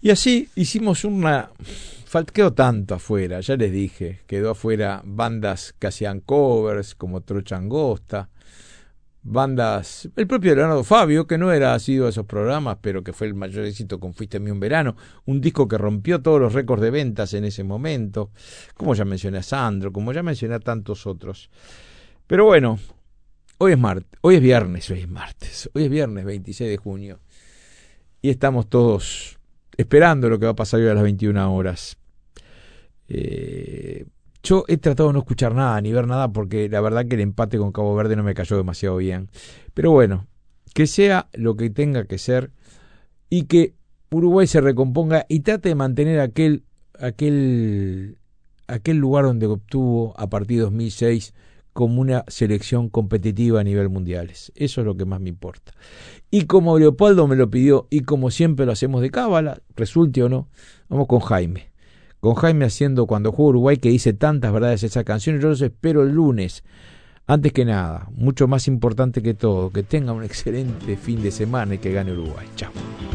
Y así hicimos quedó tanto afuera, ya les dije, quedó afuera bandas que hacían covers como Trocha Angosta, bandas, el propio Leonardo Fabio, que no era asiduo a esos programas, pero que fue el mayor éxito con Fuiste Mío un Verano, un disco que rompió todos los récords de ventas en ese momento, como ya mencioné a Sandro, como ya mencioné a tantos otros. Pero bueno, hoy es viernes 26 de junio, y estamos todos esperando lo que va a pasar hoy a las 21 horas. Yo he tratado de no escuchar nada ni ver nada porque la verdad que el empate con Cabo Verde no me cayó demasiado bien. Pero bueno, que sea lo que tenga que ser y que Uruguay se recomponga y trate de mantener aquel lugar donde obtuvo a partir de 2006 como una selección competitiva a nivel mundiales. Eso es lo que más me importa. Y como Leopoldo me lo pidió y como siempre lo hacemos de cábala, resulte o no, vamos con Jaime. Con Jaime haciendo Cuando juega Uruguay, que dice tantas verdades esa canción. Yo los espero el lunes. Antes que nada, mucho más importante que todo, que tenga un excelente fin de semana y que gane Uruguay. Chao.